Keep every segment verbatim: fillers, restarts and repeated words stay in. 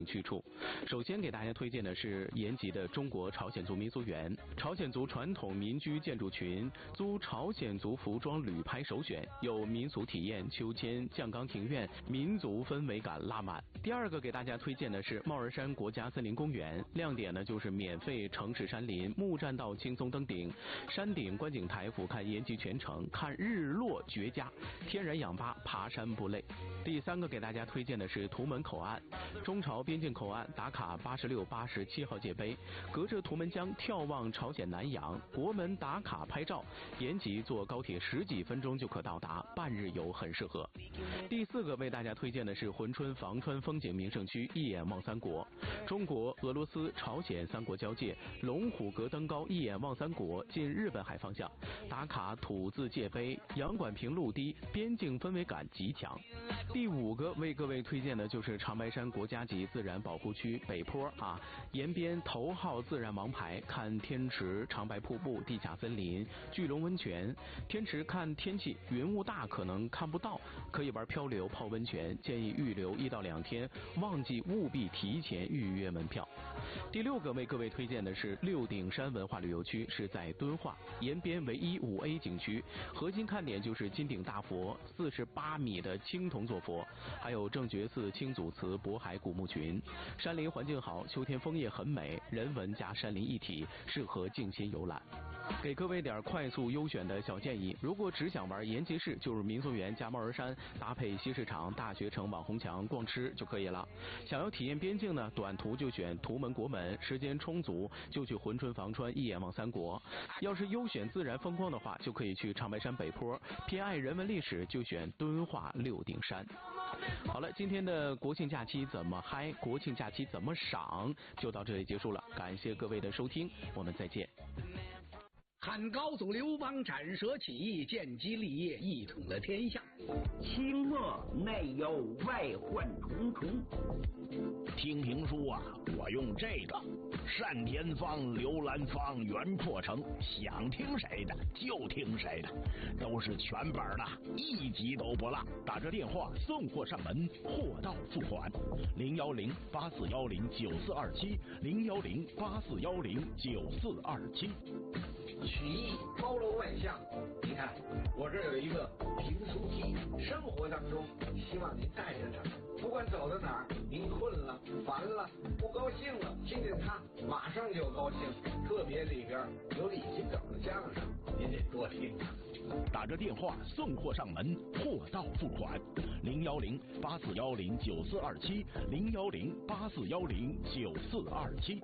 去处。首先给大家推荐的是延吉的中国朝鲜族民俗园。朝鲜族传统民居建筑群，租朝鲜族服装旅拍首选，有民俗体验、秋千、酱缸庭院，民族氛围感拉满。第二个给大家推荐的是帽儿山国家森林公园，亮点呢就是免费城市山林，木栈道轻松登顶，山顶观景台俯瞰延吉全城，看日落绝佳，天然氧吧，爬山不累。第三个给大家推荐的是图门口岸，中朝边境口岸打卡八十六、八十七号界碑，隔着图门江眺望朝鲜南洋，国门打卡拍照，延吉坐高铁十几分钟就可到达，半日游很适合。第四个为大家推荐的是珲春房川风景名胜区一眼望三国，中国、俄罗斯、朝鲜三国交界，龙虎阁登高一眼望三国，近日本海方向，打卡土字界碑，洋管平陆堤，边境氛围感极强。第五个为各位推荐的就是长白山国家级自然保护区北坡啊，沿边头号自然王牌，看天池、长白瀑布、地下森林、巨龙温泉。天池看天气，云雾大可能看不到，可以玩漂流、泡温泉，建议预留一到两天，旺季务必提前预约门票。第六个为各位推荐的是六顶山文化旅游区，是在敦化，沿边唯一五 A 景区，核心看点就是金顶大佛，四十八米的青铜坐佛，还有正觉寺、青祖祠、渤海古墓群。山林环境好，秋天枫叶很美，人文加山林一体，适合静心游览。给各位点快速优选的小建议，如果只想玩延吉市，就是民俗园加帽儿山，搭配西市场、大学城、网红墙逛吃就可以了。想要体验边境呢，短途就选图门国门，时间充足就去珲春房川一眼望三国。要是优选自然风光的话，就可以去长白山北坡，偏爱人文历史就选敦化六顶山。好了，今天的国庆假期怎么嗨，国庆假期怎么赏，就到这里结束了，感谢各位的收听，我们再见。 汉高祖刘邦斩蛇起义，建基立业，一统了天下。 清末内有外患重重。 听评书啊，我用这个单田芳、刘兰芳、袁阔成，想听谁的就听谁的，都是全本的，一集都不落。打这电话送货上门，货到付款。零幺零八四幺零九四二七，零幺零八四幺零九四二七。 曲艺包罗万象，你看我这有一个评书机，生活当中希望您带着它，不管走到哪儿，您困了、烦了、不高兴了，听见它马上就高兴。特别里边有李金斗的相声，您得多听啊。 打着电话送货上门，货到付款。零幺零八四幺零九四二七，零幺零八四幺零九四二七。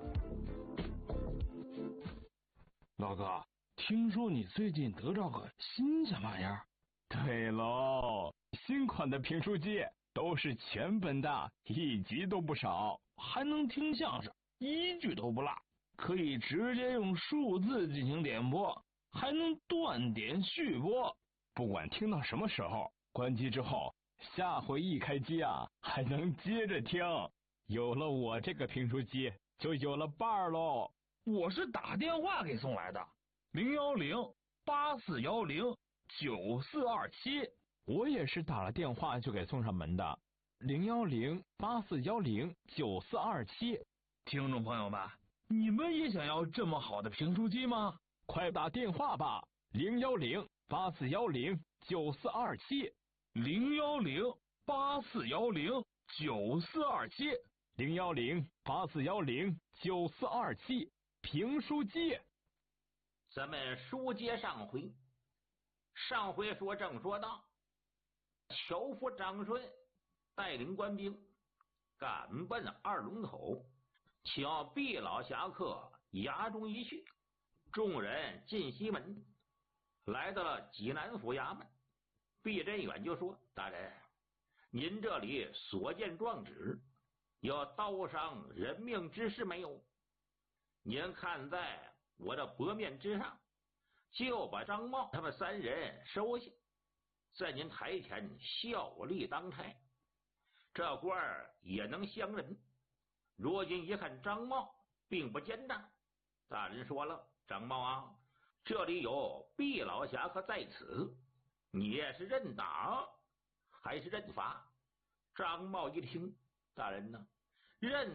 老哥，听说你最近得着个新什么玩意儿？ 对喽，新款的评书机都是全本的，一集都不少， 还能听相声，一句都不落，可以直接用数字进行点播，还能断点续播。 不管听到什么时候，关机之后，下回一开机啊，还能接着听。有了我这个评书机，就有了伴儿喽。 我是打电话给送来的，零幺零八四幺零九四二七。 我也是打了电话就给送上门的，零幺零八四幺零九四二七。 听众朋友们，你们也想要这么好的评书机吗？ 快打电话吧，零幺零八四幺零九四二七， 零幺零八四幺零九四二七， 零幺零八四幺零九四二七。评书机， 咱们书接上回，上回说正说道，酋夫张顺带领官兵赶奔二龙口，请毕老侠客衙中一叙。众人进西门，来到了济南府衙门。毕真远就说：“大人，您这里所见状纸，有刀伤人命之事没有？您看在我的薄面之上，就把张茂他们三人收下，在您台前效力当差，这官儿也能相人。如今一看张茂并不奸诈，大人说了，张茂啊，这里有毕老侠客在此，你也是认打还是认罚？”张茂一听，大人呢，认